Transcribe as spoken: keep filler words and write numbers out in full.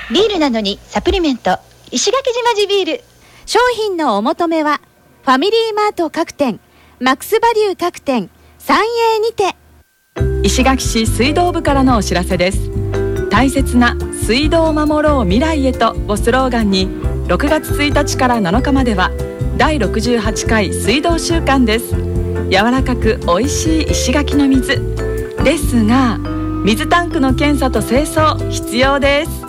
ビールなのにサプリメント、石垣島地ビール。 商品のお求めはファミリーマート各店、マックスバリュー各店、三栄にて。 石垣市水道部からのお知らせです。大切な水道を守ろう未来へとをスローガンに、ろくがつついたちからなのかまではだいろくじゅうはちかい水道週間です。柔らかくおいしい石垣の水ですが、水タンクの検査と清掃必要です。